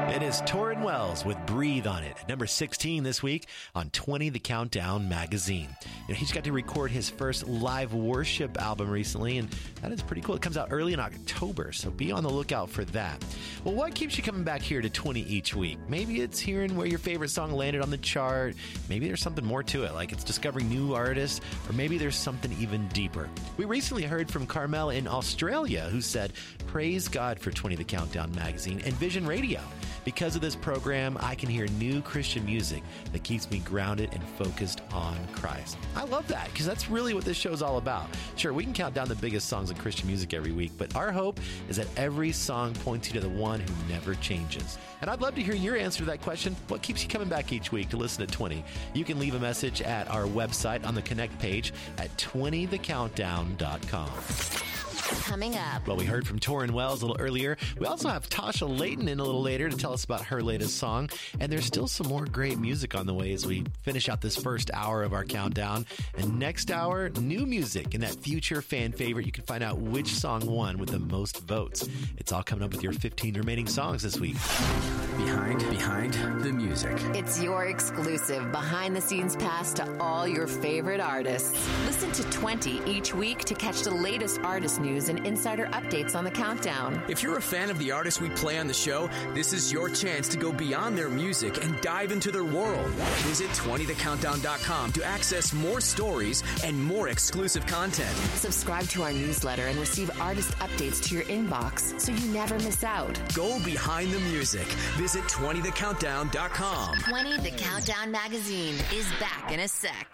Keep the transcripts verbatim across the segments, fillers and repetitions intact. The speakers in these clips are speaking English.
It is Torrin Wells with Breathe on it. At number sixteen this week on twenty The Countdown magazine. You know, he's got to record his first live worship album recently, and that is pretty cool. It comes out early in October, so be on the lookout for that. Well, what keeps you coming back here to twenty each week? Maybe it's hearing where your favorite song landed on the chart. Maybe there's something more to it, like it's discovering new artists, or maybe there's something even deeper. We recently heard from Carmel in Australia, who said, "Praise God for twenty The Countdown magazine and Vision Radio. Because of this program, I can hear new Christian music that keeps me grounded and focused on Christ." I love that, because that's really what this show is all about. Sure, we can count down the biggest songs in Christian music every week, but our hope is that every song points you to the one who never changes. And I'd love to hear your answer to that question. What keeps you coming back each week to listen to twenty? You can leave a message at our website on the Connect page at twenty the countdown dot com. Coming up. Well, we heard from Torrin Wells a little earlier. We also have Tasha Layton in a little later to tell us about her latest song. And there's still some more great music on the way as we finish out this first hour of our countdown. And next hour, new music and that future fan favorite. You can find out which song won with the most votes. It's all coming up with your fifteen remaining songs this week. Behind, behind the music. It's your exclusive behind-the-scenes pass to all your favorite artists. Listen to twenty each week to catch the latest artist news and insider updates on the countdown. If you're a fan of the artists we play on the show, this is your chance to go beyond their music and dive into their world. Visit twenty the countdown dot com to access more stories and more exclusive content. Subscribe to our newsletter and receive artist updates to your inbox so you never miss out. Go behind the music. Visit twenty the countdown dot com. twenty The Countdown magazine is back in a sec.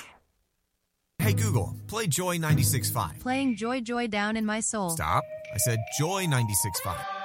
Hey Google, play Joy ninety-six point five. Playing Joy Joy Down in My Soul. Stop. I said Joy ninety-six point five.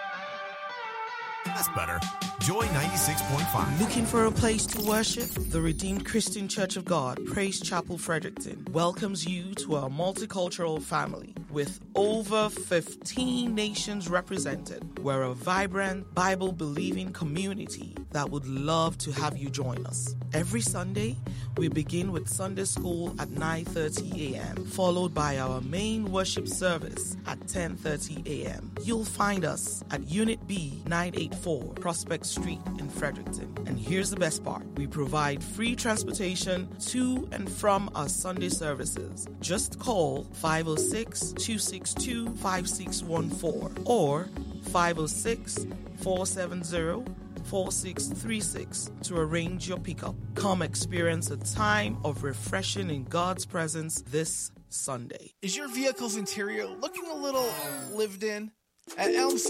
That's better. Joy ninety-six point five. Looking for a place to worship? The Redeemed Christian Church of God, Praise Chapel, Fredericton, welcomes you to our multicultural family. With over fifteen nations represented, we're a vibrant, Bible-believing community that would love to have you join us. Every Sunday, we begin with Sunday school at nine thirty a.m., followed by our main worship service at ten thirty a.m. You'll find us at Unit B nine eighty-four Prospect Street in Fredericton. And here's the best part. We provide free transportation to and from our Sunday services. Just call five oh six, two six two, five six one four or five oh six, four seven zero, four six three six to arrange your pickup. Come experience a time of refreshing in God's presence this Sunday. Is your vehicle's interior looking a little lived in? At Elm City